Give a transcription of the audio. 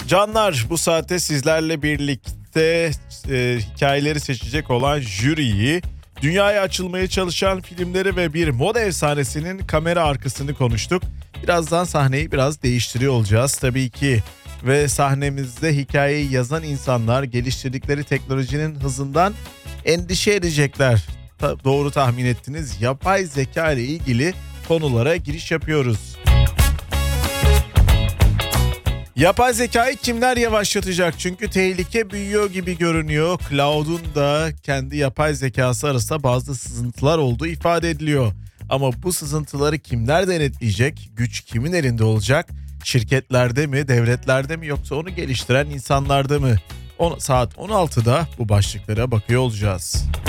Canlar, bu saatte sizlerle birlikte hikayeleri seçecek olan jüriyi, dünyaya açılmaya çalışan filmleri ve bir moda efsanesinin kamera arkasını konuştuk. Birazdan sahneyi biraz değiştiriyor olacağız tabii ki. Ve sahnemizde hikayeyi yazan insanlar geliştirdikleri teknolojinin hızından endişe edecekler. Doğru tahmin ettiniz, yapay zeka ile ilgili konulara giriş yapıyoruz. Yapay zekayı kimler yavaşlatacak? Çünkü tehlike büyüyor gibi görünüyor. Cloud'un da kendi yapay zekası arasında bazı sızıntılar olduğu ifade ediliyor. Ama bu sızıntıları kimler denetleyecek? Güç kimin elinde olacak? Şirketlerde mi, devletlerde mi, yoksa onu geliştiren insanlarda mı? Saat 16'da bu başlıklara bakıyor olacağız.